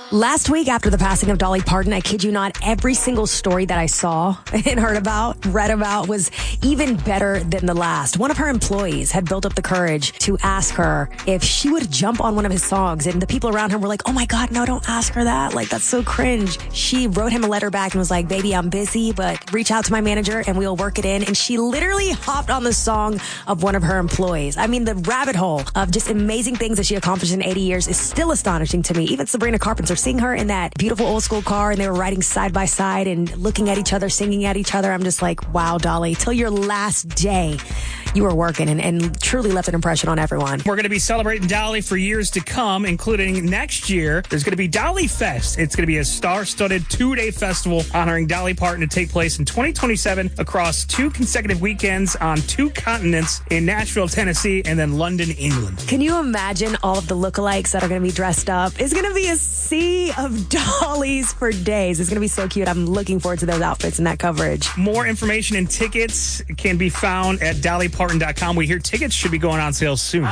Last week, after the passing of Dolly Parton, I kid you not, every single story that I saw and heard about, read about, was even better than the last. One of her employees had built up the courage to ask her if she would jump on one of his songs, and the people around her were like, oh my God, no, don't ask her that. Like, that's so cringe. She wrote him a letter back and was like, baby, I'm busy, but reach out to my manager and we'll work it in. And she literally hopped on the song of one of her employees. I mean, the rabbit hole of just amazing things that she accomplished in 80 years is still astonishing to me. Even Sabrina Carpenter, seeing her in that beautiful old school car and they were riding side by side and looking at each other, singing at each other. I'm just like, wow, Dolly, till your last day, you were working and truly left an impression on everyone. We're going to be celebrating Dolly for years to come, including next year. There's going to be Dolly Fest. It's going to be a star-studded 2-day festival honoring Dolly Parton to take place in 2027 across 2 consecutive weekends on 2 continents in Nashville, Tennessee, and then London, England. Can you imagine all of the lookalikes that are going to be dressed up? It's going to be a sea of Dollys for days. It's going to be so cute. I'm looking forward to those outfits and that coverage. More information and tickets can be found at dollyparton.com. We hear tickets should be going on sale soon.